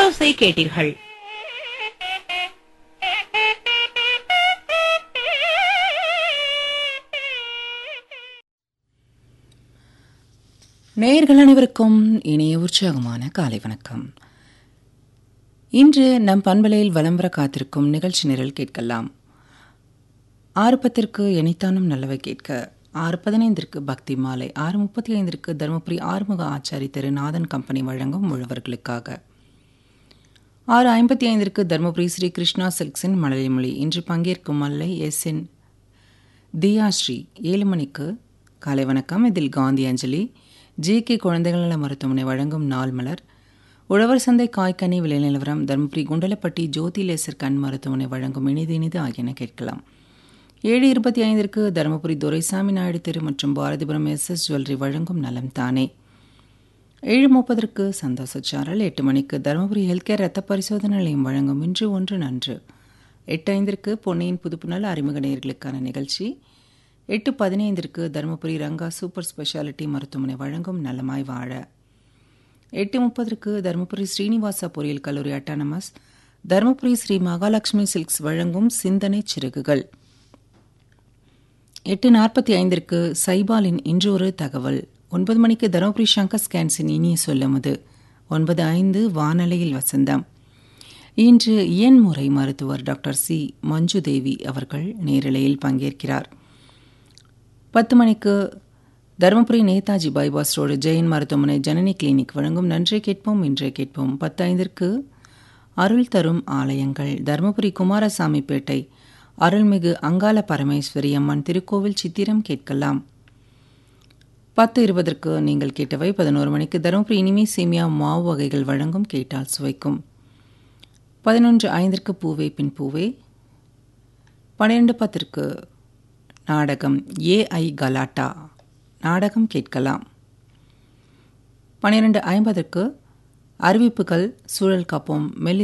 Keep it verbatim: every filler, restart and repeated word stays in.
குரலோசை கேட்டீர்கள். நேயர்கள் அனைவருக்கும் இனிய உற்சாகமான காலை வணக்கம். இன்று நம் பண்பலையில் வலம் வர காத்திருக்கும் நிகழ்ச்சி நிரல் கேட்கலாம். ஆறு பத்திற்கு எனித்தானும் நல்லவை கேட்க, ஆறு பதினைந்திற்கு பக்தி மாலை, ஆறு முப்பத்தி ஐந்திற்கு தருமபுரி ஆறுமுக ஆச்சாரி திரு நாதன் கம்பெனி வழங்கும் உழவர்களுக்காக, ஆறு ஐம்பத்தி ஐந்திற்கு தருமபுரி ஸ்ரீ கிருஷ்ணா சில்க்ஸின் மழலை மொழி. இன்று பங்கேற்கும் மல்லை எஸ் என் தியாஸ்ரீ. ஏழு மணிக்கு காலை வணக்கம். இதில் காந்தி அஞ்சலி, ஜே கே குழந்தைகள் நல மருத்துவமனை வழங்கும் நாள் மலர், உழவர் சந்தை காய்கனி விலை நிலவரம், தருமபுரி குண்டலப்பட்டி ஜோதி லேசர் கண் மருத்துவமனை வழங்கும் இனிது இனிது ஆகியன கேட்கலாம். ஏழு இருபத்தி ஐந்திற்கு தருமபுரி துரைசாமி நாயுடு தெரு மற்றும் பாரதிபுரம் எஸ் எஸ் ஜுவல்லரி வழங்கும் நலம் தானே. ஏழு முப்பதற்கு சந்தோஷ சாரல். எட்டு மணிக்கு தருமபுரி ஹெல்த் கேர் ரத்த பரிசோதனை நிலையம் வழங்கும் இன்று ஒன்று நன்று. எட்டு ஐந்திற்கு பொன்னியின் புதுப்புணல் அறிமுக நேயர்களுக்கான நிகழ்ச்சி. எட்டு பதினைந்திற்கு தருமபுரி ரங்கா சூப்பர் ஸ்பெஷாலிட்டி மருத்துவமனை வழங்கும் நலமாய் வாழ. எட்டு முப்பதற்கு தருமபுரி ஸ்ரீனிவாசா பொறியியல் கல்லூரி அட்டானமஸ், தருமபுரி ஸ்ரீ மகாலட்சுமி சில்க்ஸ் வழங்கும் சிந்தனை சிறகுகள். எட்டு நாற்பத்தி ஐந்திற்கு சைபாலின் இன்று ஒரு தகவல். ஒன்பது மணிக்கு தருமபுரி சங்கர் ஸ்கேன்ஸின் இனிய சொல்லமுது. ஒன்பது ஐந்து வானலையில் வசந்தம். இன்று இயன்முறை மருத்துவர் டாக்டர் சி மஞ்சுதேவி அவர்கள் நேரலையில் பங்கேற்கிறார். பத்து மணிக்கு தருமபுரி நேதாஜி பைபாஸ் ரோடு ஜெயின் மருத்துவமனை ஜனனி கிளினிக் வழங்கும் நன்றே கேட்போம் இன்றே கேட்போம். பத்து ஐந்திற்கு அருள் தரும் ஆலயங்கள், தருமபுரி குமாரசாமிப்பேட்டை அருள்மிகு அங்காள பரமேஸ்வரி அம்மன் திருக்கோவில் சித்திரம் கேட்கலாம். பத்து இருபதற்கு நீங்கள் கேட்டவை. பதினோரு மணிக்கு தருமபுரி இனிமே சேமியா மாவு வகைகள் வழங்கும் கேட்டால் சுவைக்கும். பதினொன்று ஐந்திற்கு பூவே பின் பூவே. பன்னிரண்டு பத்திற்கு நாடகம் ஏஐ கலாட்டா நாடகம் கேட்கலாம். பன்னிரண்டு ஐம்பதற்கு அறிவிப்புகள், சூழல் காப்போம், மெல்லி